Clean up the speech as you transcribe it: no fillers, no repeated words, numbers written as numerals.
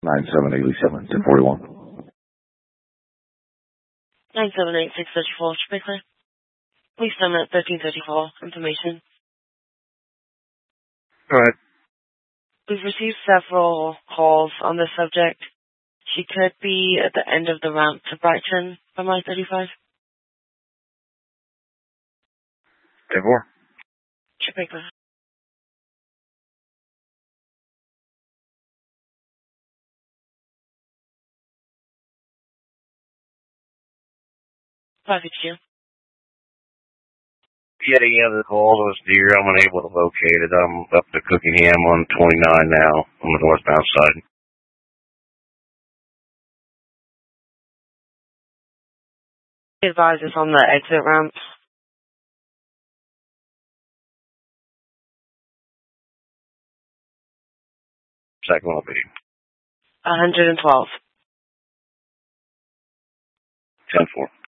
9787 1041. 978-634, should be clear. Please send at 1334 information. Go ahead. We've received several calls on this subject. She could be at the end of the ramp to Brighton from I-35. 10-4. Should be clear. Perfect, you. Yet any other calls on this deer, I'm unable to locate it. I'm up to Cookingham on 29 now on the northbound side. Advise us on the exit ramp. Second one will be 112. 10-4.